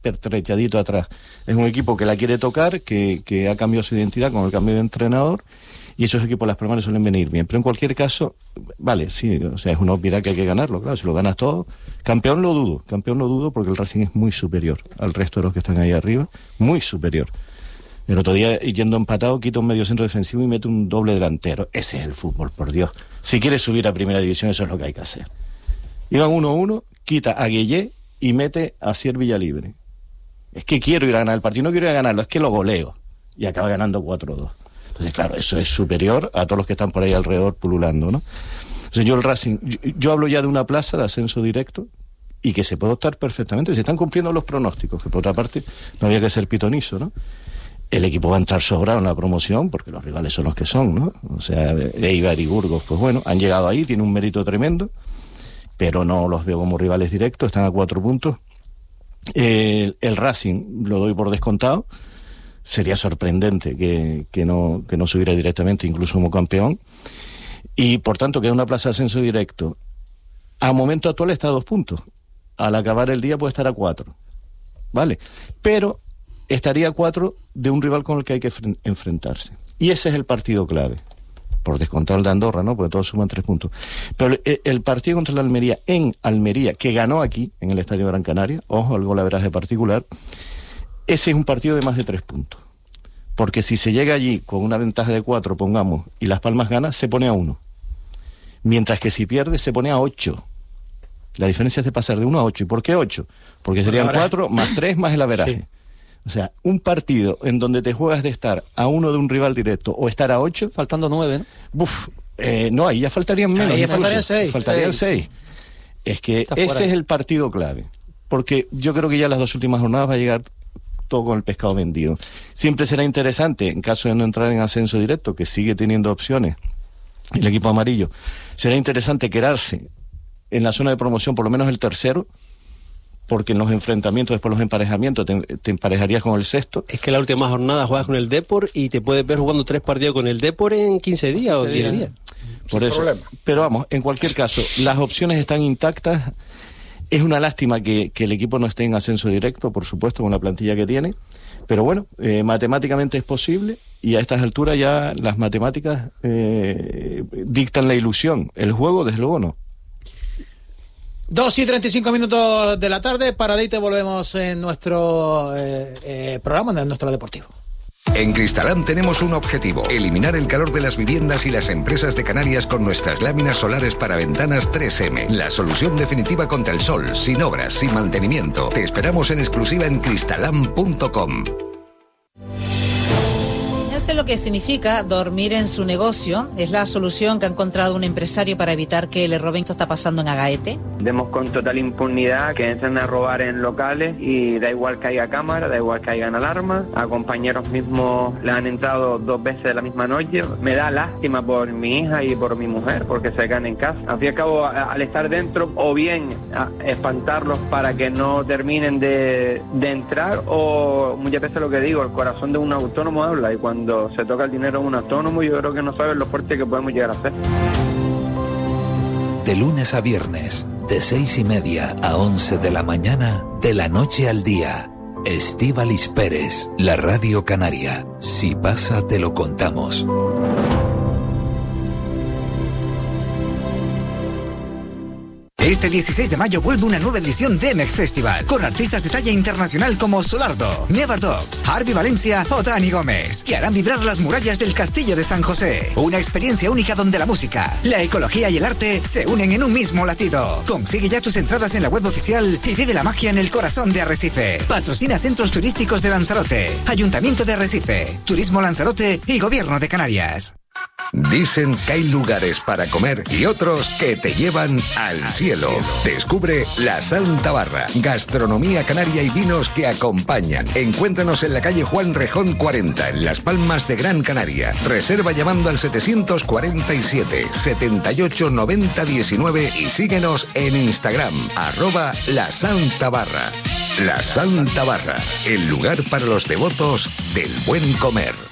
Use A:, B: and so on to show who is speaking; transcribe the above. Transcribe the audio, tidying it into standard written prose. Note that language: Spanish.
A: pertrechadito atrás. Es un equipo que la quiere tocar, que ha cambiado su identidad con el cambio de entrenador, y esos equipos Las Palmas suelen venir bien. Pero en cualquier caso, vale, sí, o sea, es una obviedad que hay que ganarlo, claro, si lo ganas todo. Campeón lo dudo porque el Racing es muy superior al resto de los que están ahí arriba, muy superior. El otro día, yendo empatado, quita un medio centro defensivo y mete un doble delantero. Ese es el fútbol, por Dios. Si quieres subir a primera división, eso es lo que hay que hacer. Iban 1-1, quita a Guillé y mete a Sier Villalibre. Es que quiero ir a ganar el partido, no quiero ir a ganarlo, es que lo goleo. Y acaba ganando 4-2. Entonces, claro, eso es superior a todos los que están por ahí alrededor pululando, ¿no? Entonces yo el Racing, yo hablo ya de una plaza de ascenso directo y que se puede optar perfectamente. Se están cumpliendo los pronósticos, que por otra parte no había que ser pitonizo, ¿no? El equipo va a entrar sobrado en la promoción porque los rivales son los que son, ¿no? O sea, Eibar y Burgos, pues bueno, han llegado ahí, tienen un mérito tremendo, pero no los veo como rivales directos, están a 4 puntos. El Racing lo doy por descontado. Sería sorprendente que no subiera directamente, incluso como campeón. Y por tanto queda una plaza de ascenso directo. A momento actual está a 2 puntos. Al acabar el día puede estar a 4. ¿Vale? Pero estaría a 4 de un rival con el que hay que enfrentarse. Y ese es el partido clave. Por descontado el de Andorra, ¿no? Porque todos suman 3 puntos. Pero el partido contra la Almería, en Almería, que ganó aquí, en el Estadio Gran Canaria, ojo, el golaveraje particular, ese es un partido de más de 3 puntos. Porque si se llega allí con una ventaja de 4, pongamos, y Las Palmas gana, se pone a 1. Mientras que si pierde, se pone a 8. La diferencia es de pasar de 1 a 8. ¿Y por qué 8? Porque serían 4 más 3 más el averaje. Sí. O sea, un partido en donde te juegas de estar a 1 de un rival directo o estar a 8...
B: Faltando 9, ¿no?
A: No, ahí ya faltarían menos.
B: Ahí ya faltarían 6.
A: Faltarían 6. Es que ese es el partido clave. Porque yo creo que ya las 2 últimas jornadas va a llegar todo con el pescado vendido. Siempre será interesante, en caso de no entrar en ascenso directo, que sigue teniendo opciones el equipo amarillo, será interesante quedarse en la zona de promoción, por lo menos el tercero, porque en los enfrentamientos, después los emparejamientos, te emparejarías con el sexto.
C: Es que la última jornada juegas con el Depor y te puedes ver jugando 3 partidos con el Depor en 15 días o 10 días.
A: Por eso. Problema. Pero vamos, en cualquier caso, las opciones están intactas. Es una lástima que el equipo no esté en ascenso directo, por supuesto, con la plantilla que tiene. Pero bueno, matemáticamente es posible y a estas alturas ya las matemáticas dictan la ilusión. El juego, desde luego, no.
D: 2:35 de la tarde, paradita, volvemos en nuestro programa, en nuestro deportivo.
E: En Cristalam tenemos un objetivo: eliminar el calor de las viviendas y las empresas de Canarias con nuestras láminas solares para ventanas 3M. La solución definitiva contra el sol, sin obras, sin mantenimiento. Te esperamos en exclusiva en cristalam.com.
F: Sé lo que significa dormir en su negocio. Es la solución que ha encontrado un empresario para evitar que le roben. Esto está pasando en Agaete.
G: Vemos con total impunidad que entran a robar en locales y da igual que haya cámara, da igual que hayan alarmas. A compañeros mismos les han entrado 2 veces la misma noche. Me da lástima por mi hija y por mi mujer porque se quedan en casa. Al fin y al cabo, al estar dentro, o bien espantarlos para que no terminen de entrar, o muchas veces lo que digo, el corazón de un autónomo habla, y cuando se toca el dinero de un autónomo, yo creo que no saben lo fuerte que podemos llegar a ser.
E: De lunes a viernes, de 6:30 a 11 de la mañana, de la noche al día. Estíbaliz Pérez, la Radio Canaria. Si pasa, te lo contamos.
H: Este 16 de mayo vuelve una nueva edición de MX Festival, con artistas de talla internacional como Solardo, Never Dogs, Harvey Valencia o Dani Gómez, que harán vibrar las murallas del Castillo de San José. Una experiencia única donde la música, la ecología y el arte se unen en un mismo latido. Consigue ya tus entradas en la web oficial y vive la magia en el corazón de Arrecife. Patrocina Centros Turísticos de Lanzarote, Ayuntamiento de Arrecife, Turismo Lanzarote y Gobierno de Canarias.
E: Dicen que hay lugares para comer y otros que te llevan al cielo. Descubre La Santa Barra, gastronomía canaria y vinos que acompañan. Encuéntranos en la calle Juan Rejón 40, en Las Palmas de Gran Canaria. Reserva llamando al 747 78 90 19 y síguenos en Instagram, @La Santa Barra. La Santa Barra, el lugar para los devotos del buen comer.